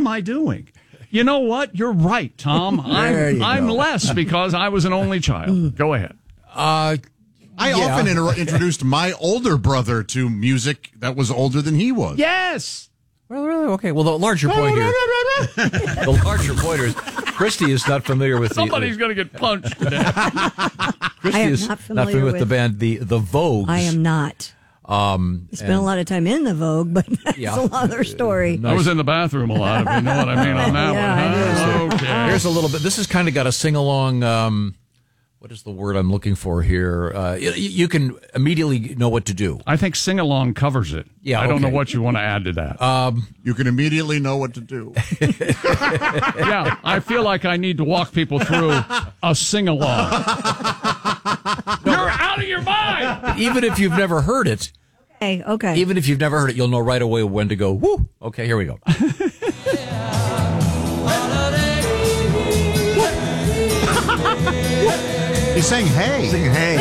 am I doing? You know what? You're right, Tom. I'm less because I was an only child. Go ahead. I often introduced my older brother to music that was older than he was. Yes. Well, really? Okay. Well, the larger point here. The larger point is, Christy is not familiar with Somebody's going to get punched today. Christy is not familiar with the band, the Vogues. I am not. Spent a lot of time in the Vogue, but that's a other story. I was in the bathroom a lot, if you know what I mean on that one. Okay. Here's a little bit. This has kind of got a sing-along, what is the word I'm looking for here? You can immediately know what to do. I think sing-along covers it. Yeah, I don't know what you want to add to that. You can immediately know what to do. Yeah, I feel like I need to walk people through a sing-along. You're out of your mind! Even if you've never heard it. Okay. Even if you've never heard it, you'll know right away when to go, woo! Okay, here we go. He's saying hey. Singing hey.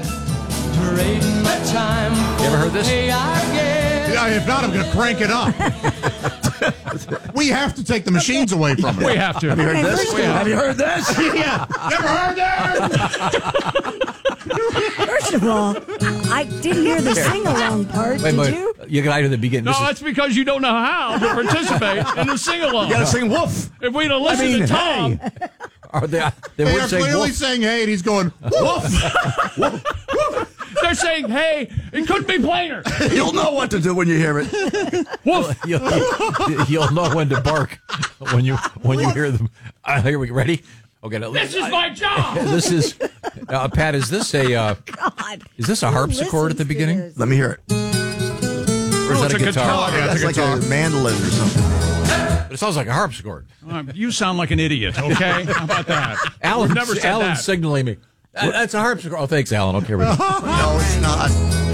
You ever heard this? Yeah, if not, I'm going to crank it up. We have to take the machines away from it. We have to. Have you heard this? Have you heard this? Yeah. Never heard that? First of all, I didn't hear the sing-along part. Did you? You got to the beginning. No, that's because you don't know how to participate in the sing-along. You got to sing woof. If we'd have listened to Tom... Hey. They They would are say clearly woof. saying hey, and he's going, woof. They're saying, hey, it couldn't be plainer. You'll know what to do when you hear it. Woof. You'll know when to bark when you hear them. Here we go. Ready? Okay. Now, This is my job. This is Pat. Is this a God. is this a harpsichord at the beginning? Let me hear it. Or is that a guitar? Yeah, That's like a mandolin or something. But it sounds like a harpsichord. You sound like an idiot, okay? How about that? Alan's We've never said that. signaling me. That's a harpsichord. Oh, thanks, Alan. Okay, here we go. No, it's not.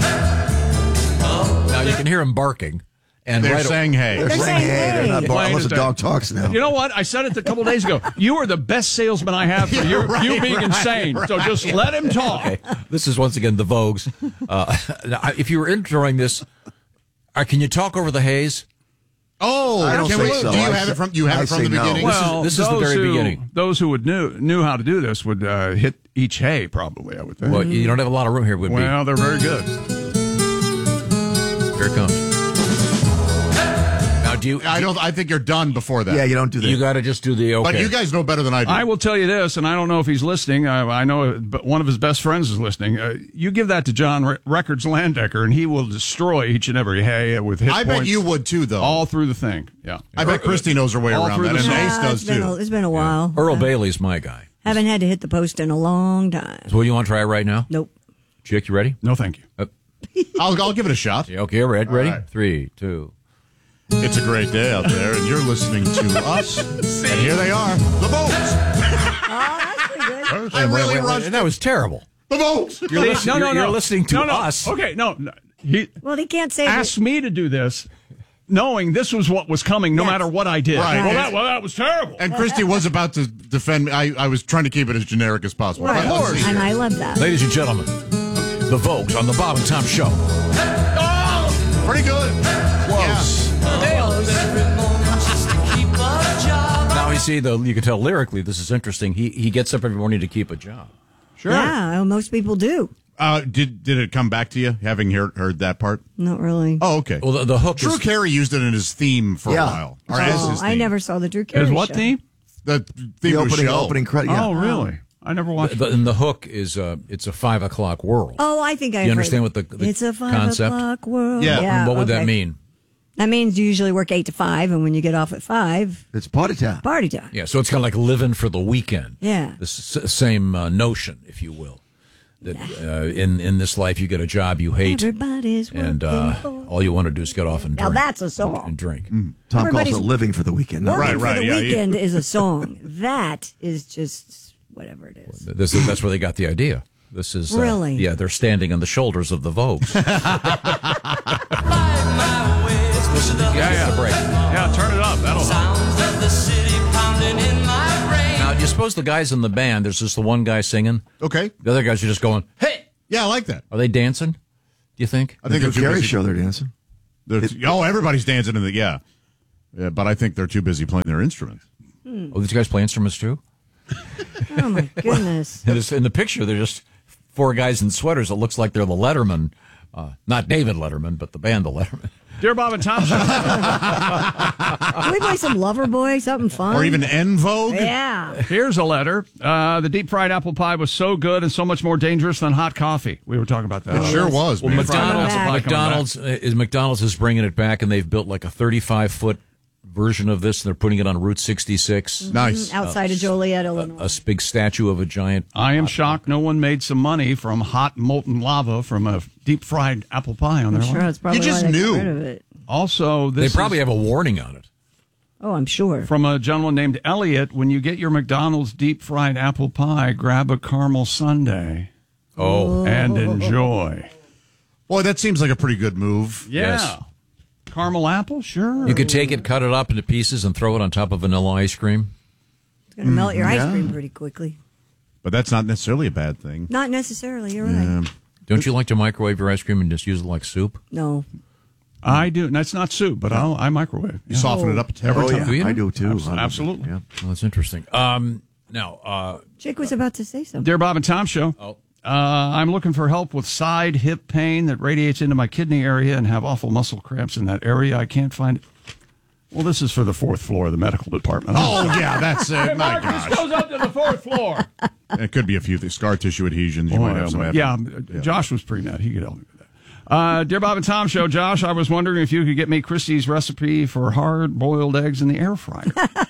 Now you can hear him barking. And They're saying hey. They're saying hey. They're not Plain barking unless as the day. dog talks now. You know what? I said it a couple days ago. You are the best salesman I have for you being insane. So just let him talk. Okay. This is once again the Vogues. Now, if you were enjoying this, can you talk over the haze? Oh, I don't can say we, so. do you I have it say- from? You have I it from say the no. beginning. Well, This is the very beginning. Those who knew how to do this would hit each hay, probably, I would think. Well, you don't have a lot of room here. Well, they're very good. Here it comes. Now, I think you're done before that. Yeah, you don't do that. You got to just do the okay. But you guys know better than I do. I will tell you this, and I don't know if he's listening. I know, but one of his best friends is listening. You give that to John Records Landecker, and he will destroy each and every hay with hit I points. bet you would too, though. All through the thing. Yeah. I bet Christy knows her way All around through that, the and song. Ace does too. It's been a while. Earl Bailey's my guy. Haven't had to hit the post in a long time. So, you want to try it right now? Nope. Chick, you ready? No, thank you. I'll give it a shot. Yeah, okay, ready? right. 3, 2. It's a great day out there, and you're listening to us. And here they are, the Vogues. Oh, that's pretty good. I really rushed That was terrible. the Vogues. You're listening to no. us. Okay, no. He Well, he can't say asked me to do this, knowing this was what was coming, no Yes. matter what I did. Right. Well, that was terrible. And Christy was about to defend me. I was trying to keep it as generic as possible. Right. Let's see. And I love that. Ladies and gentlemen, the Vogues on the Bob and Tom Show. Pretty good. Close. Now, you see, you can tell lyrically, this is interesting. He gets up every morning to keep a job. Sure. Yeah, well, most people do. Did it come back to you, having heard that part? Not really. Oh, okay. Well, the hook Drew is... Carey used it in his theme for a Yeah. while. Or as his theme. I never saw the Drew Carey As what show. theme? The theme The of the show. opening credit. Yeah. Oh, really? I never watched it. And the hook is it's a 5 o'clock world. Oh, I think I. You understand what the It's a 5 concept? o'clock world. Yeah. What would that okay. mean? That means you usually work 8 to 5, and when you get off at 5, It's party time. party time. Yeah, so it's kind of like living for the weekend. Yeah. The same notion, if you will. That in this life you get a job you hate, Everybody's and working for- all you want to do is get off and Now drink. that's a song. And drink. Tom calls Everybody's it living for the weekend. No, Working Right, for the yeah, weekend is a song. That is just whatever it is. That's where they got the idea. This is Really? Yeah, they're standing on the shoulders of the Vogues. Yeah. The break. Yeah, turn it up. That'll help. Now, do you suppose the guys in the band? There's just the one guy singing. Okay. The other guys are just going, "Hey!" Yeah, I like that. Are they dancing? Do you think? I the think Drew they're too Carey busy- show they're dancing. everybody's dancing in the, yeah. But I think they're too busy playing their instruments. Oh, these guys play instruments too? Oh, my goodness. In the picture, they're just 4 guys in sweaters. It looks like they're the Letterman. Not David Letterman, but the band The Letterman. Dear Bob and Tom Show. Can we play some Loverboy, something fun? Or even En Vogue? Yeah. Here's a letter. The deep fried apple pie was so good and so much more dangerous than hot coffee. We were talking about that. It sure was. Well, man. McDonald's is bringing it back, and they've built like a 35-foot version of this, and they're putting it on Route 66. Nice. Outside of Joliet, Illinois. A big statue of a giant. I am shocked no one made some money from hot molten lava from a deep fried apple pie on their Sure, line. it's probably You just why they got knew. rid of it. Also, this They probably is have a warning on it. Oh, I'm sure. from a gentleman named Elliot. When you get your McDonald's deep fried apple pie, grab a caramel sundae Oh. and enjoy. Boy, that seems like a pretty good move. Yeah. Yes. Caramel apple? Sure. You could take it, cut it up into pieces, and throw it on top of vanilla ice cream. It's going to melt your ice cream pretty quickly. But that's not necessarily a bad thing. Not necessarily. You're right. Don't you like to microwave your ice cream and just use it like soup? No. I do. That's not soup, but I microwave. You soften it up every time. Do you? I do too. Absolutely. Yeah. Well, that's interesting. Now, Jake was about to say something. Dear Bob and Tom Show. Oh. I'm looking for help with side hip pain that radiates into my kidney area and have awful muscle cramps in that area. I can't find it. Well, this is for the 4th floor of the medical department. Oh, yeah, that's it. My Marcus gosh. goes up to the 4th floor. It could be a few things. Scar tissue adhesions. You might have some. Yeah, Josh was pre-med. He could help me with that. Dear Bob and Tom Show, Josh, I was wondering if you could get me Christy's recipe for hard-boiled eggs in the air fryer.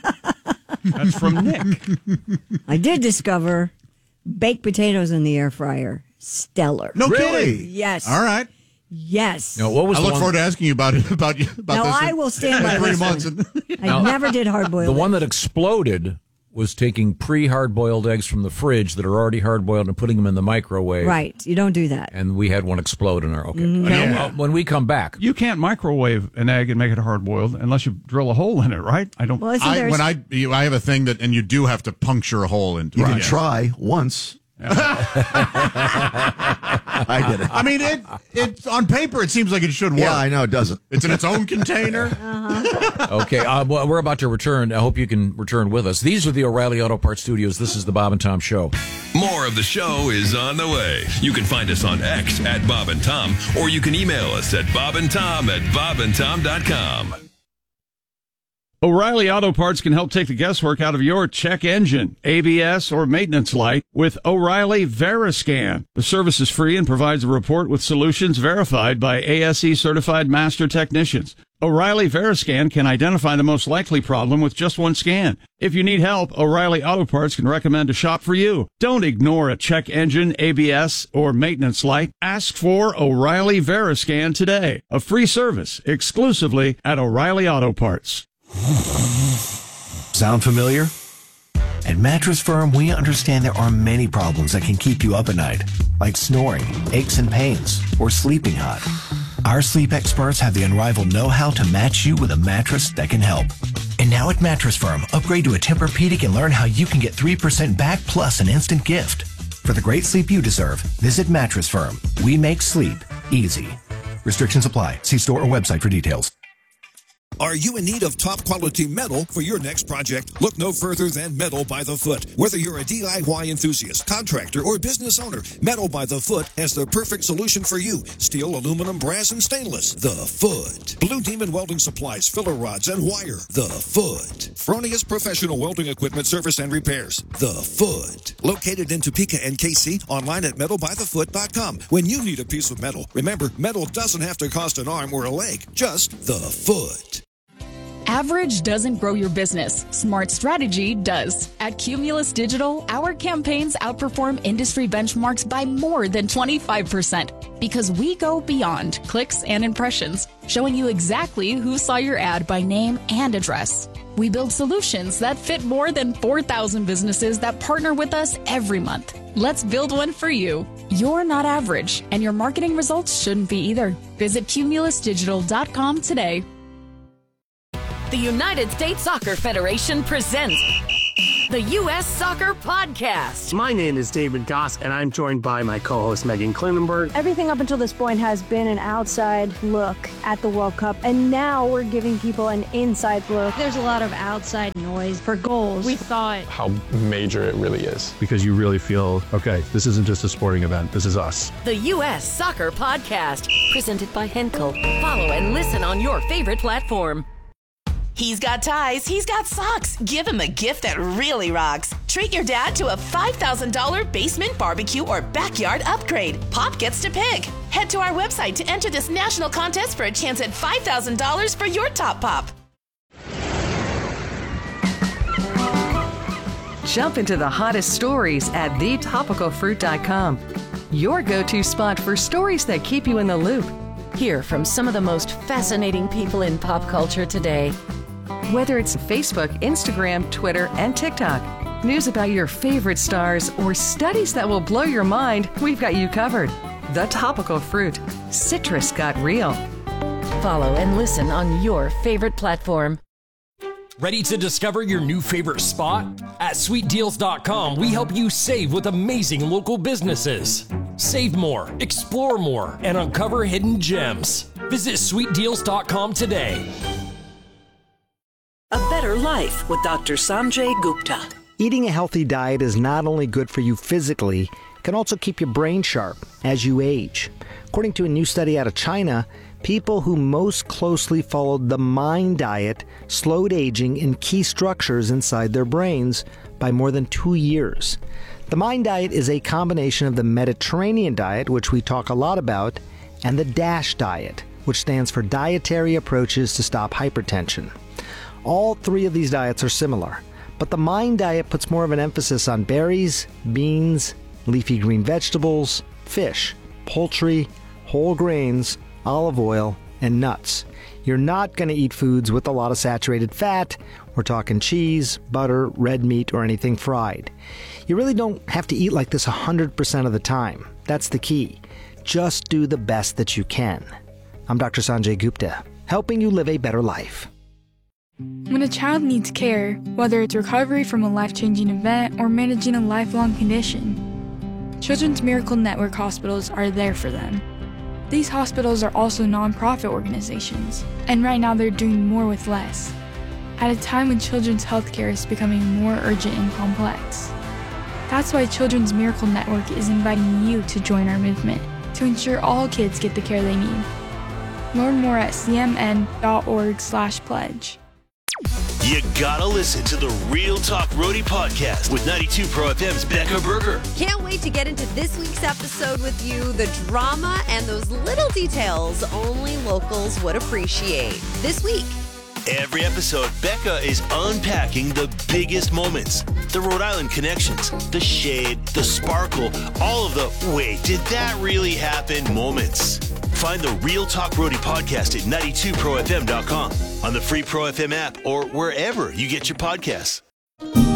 That's from Nick. I did discover baked potatoes in the air fryer. Stellar. No kidding. Yes. All right. Yes. no, what was I the look one? forward to asking you about Now, this. I will stand by in 3 this months. I never did hard-boiled The one eggs. that exploded was taking pre-hard-boiled eggs from the fridge that are already hard-boiled and putting them in the microwave. Right. You don't do that. And we had one explode in our. Okay. Yeah. When we come back, You can't microwave an egg and make it hard-boiled unless you drill a hole in it, right? I don't. Well, isn't there... I have a thing that, and you do have to puncture a hole into You it. can Yes. try once. I did it. I mean, it on paper it seems like it should work. Yeah, I know it doesn't. It's in its own container. okay, well, we're about to return. I hope you can return with us. These are the O'Reilly Auto Parts Studios. This is the Bob and Tom Show. More of the show is on the way. You can find us on X at Bob and Tom, or you can email us at bobandtom@bobandtom.com. O'Reilly Auto Parts can help take the guesswork out of your check engine, ABS, or maintenance light with O'Reilly Veriscan. The service is free and provides a report with solutions verified by ASE certified master technicians. O'Reilly Veriscan can identify the most likely problem with just one scan. If you need help, O'Reilly Auto Parts can recommend a shop for you. Don't ignore a check engine, ABS, or maintenance light. Ask for O'Reilly Veriscan today. A free service exclusively at O'Reilly Auto Parts. Sound familiar? At Mattress Firm, we understand there are many problems that can keep you up at night, like snoring, aches and pains, or sleeping hot. Our sleep experts have the unrivaled know-how to match you with a mattress that can help. And now at Mattress Firm, upgrade to a Tempur-Pedic and learn how you can get 3% back plus an instant gift. For the great sleep you deserve, visit Mattress Firm. We make sleep easy. Restrictions apply. See store or website for details. Are you in need of top quality metal for your next project? Look no further than Metal by the Foot. Whether you're a DIY enthusiast, contractor, or business owner, Metal by the Foot has the perfect solution for you. Steel, aluminum, brass, and stainless. The Foot. Blue Demon Welding Supplies, filler rods, and wire. The Foot. Fronius Professional Welding Equipment Service and Repairs. The Foot. Located in Topeka and KC, online at metalbythefoot.com. When you need a piece of metal, remember, metal doesn't have to cost an arm or a leg. Just the Foot. Average doesn't grow your business. Smart strategy does. At Cumulus Digital, our campaigns outperform industry benchmarks by more than 25% because we go beyond clicks and impressions, showing you exactly who saw your ad by name and address. We build solutions that fit more than 4,000 businesses that partner with us every month. Let's build one for you. You're not average, and your marketing results shouldn't be either. Visit cumulusdigital.com today. The United States Soccer Federation presents the U.S. Soccer Podcast. My name is David Goss, and I'm joined by my co-host Megan Klinenberg. Everything up until this point has been an outside look at the World Cup, and now we're giving people an inside look. There's a lot of outside noise for goals. We thought how major it really is, because you really feel, okay, this isn't just a sporting event, this is us. The U.S. Soccer Podcast, presented by Henkel. Follow and listen on your favorite platform. He's got ties, he's got socks. Give him a gift that really rocks. Treat your dad to a $5,000 basement barbecue or backyard upgrade. Pop gets to pick. Head to our website to enter this national contest for a chance at $5,000 for your top pop. Jump into the hottest stories at thetopicalfruit.com. Your go-to spot for stories that keep you in the loop. Hear from some of the most fascinating people in pop culture today. Whether it's Facebook, Instagram, Twitter, and TikTok, news about your favorite stars, or studies that will blow your mind, we've got you covered. The Topical Fruit. Citrus got real. Follow and listen on your favorite platform. Ready to discover your new favorite spot? At sweetdeals.com, we help you save with amazing local businesses. Save more, explore more, and uncover hidden gems. Visit sweetdeals.com today. A better life with Dr. Sanjay Gupta. Eating a healthy diet is not only good for you physically, it can also keep your brain sharp as you age. According to a new study out of China, people who most closely followed the MIND diet slowed aging in key structures inside their brains by more than 2 years. The MIND diet is a combination of the Mediterranean diet, which we talk a lot about, and the DASH diet, which stands for Dietary Approaches to Stop Hypertension. All three of these diets are similar, but the MIND diet puts more of an emphasis on berries, beans, leafy green vegetables, fish, poultry, whole grains, olive oil, and nuts. You're not going to eat foods with a lot of saturated fat. We're talking cheese, butter, red meat, or anything fried. You really don't have to eat like this 100% of the time. That's the key. Just do the best that you can. I'm Dr. Sanjay Gupta, helping you live a better life. When a child needs care, whether it's recovery from a life-changing event or managing a lifelong condition, Children's Miracle Network hospitals are there for them. These hospitals are also nonprofit organizations, and right now they're doing more with less, at a time when children's healthcare is becoming more urgent and complex. That's why Children's Miracle Network is inviting you to join our movement to ensure all kids get the care they need. Learn more at cmn.org/pledge. You gotta listen to the Real Talk Roadie podcast with 92 Pro FM's Becca Berger. Can't wait to get into this week's episode with you. The drama and those little details only locals would appreciate. This week. Every episode, Becca is unpacking the biggest moments. The Rhode Island connections, the shade, the sparkle, all of the wait, did that really happen moments. Find the Real Talk Roadie podcast at 92profm.com, on the free Pro FM app, or wherever you get your podcasts.